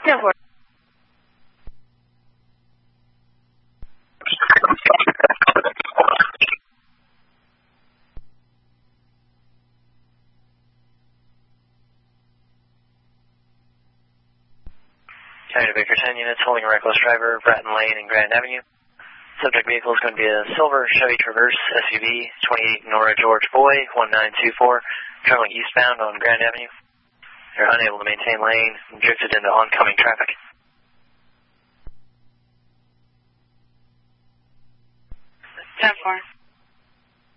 10-4. County to Baker 10 units holding a reckless driver, Bratton Lane and Grand Avenue. Subject vehicle is going to be a silver Chevy Traverse SUV, 28 Nora George Boy, 1924, traveling eastbound on Grand Avenue. They're unable to maintain lane and drifted into oncoming traffic. 10-4.